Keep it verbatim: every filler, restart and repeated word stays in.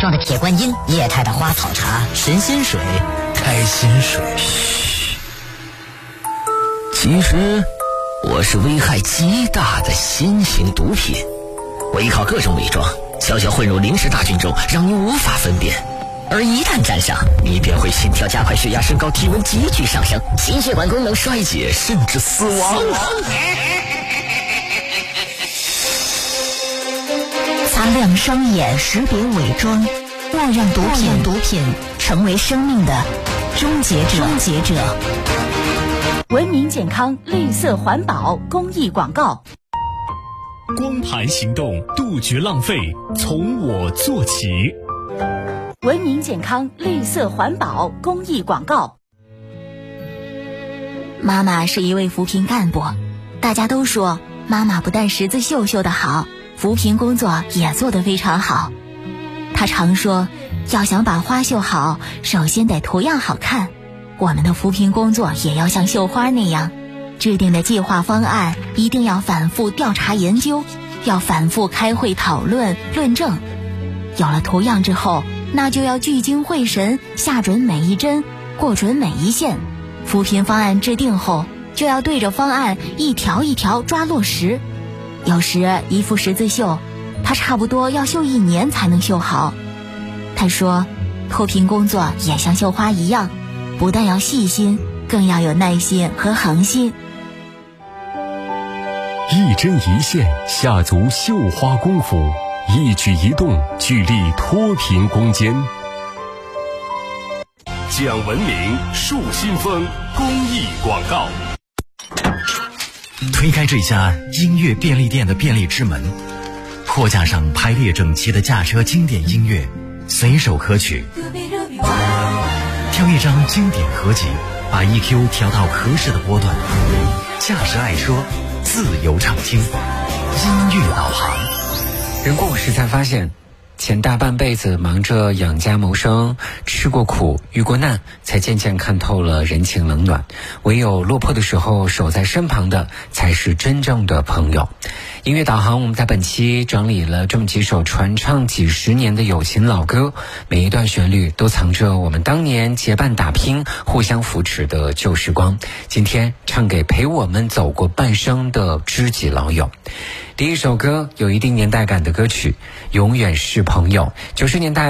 状的铁观音，液态的花草茶，神仙水， 开心水。嘘，其实我是危害极大的新型毒品，我依靠各种伪装，悄悄混入零食大军中，让你无法分辨。而一旦沾上，你便会心跳加快，血压升高，体温急剧上升，心血管功能衰竭，甚至死亡。 擦亮双眼，识别伪装，莫让毒品毒品成为生命的终结者。终结者。 文明健康，绿色环保公益广告。 光盘行动，杜绝浪费，从我做起。 文明健康，绿色环保公益广告。 妈妈是一位扶贫干部，大家都说妈妈不但十字绣绣得好，扶贫工作也做得非常好。她常说，要想把花绣好，首先得图样好看。我们的扶贫工作也要像绣花那样，制定的计划方案一定要反复调查研究，要反复开会讨论论证。有了图样之后，那就要聚精会神，下准每一针，过准每一线。扶贫方案制定后，就要对着方案一条一条抓落实。有时一副十字绣，他差不多要绣一年才能绣好。他说，脱贫工作也像绣花一样，不但要细心，更要有耐心和恒心。 一针一线下足绣花功夫，一举一动聚力脱贫攻坚。讲文明树新风公益广告。 推开这家音乐便利店的便利之门，货架上排列整齐的驾车经典音乐，随手可取。挑一张经典合集，把 E Q 调到合适的波段，驾驶爱车，自由畅听，音乐导航。 人过五十才发现，前大半辈子忙着养家谋生，吃过苦遇过难，才渐渐看透了人情冷暖。唯有落魄的时候守在身旁的，才是真正的朋友。音乐导航，我们在本期整理了这么几首传唱几十年的友情老歌，每一段旋律都藏着我们当年结伴打拼、互相扶持的旧时光。今天唱给陪我们走过半生的知己老友。第一首歌有一定年代感的歌曲，永远是朋友。九十年代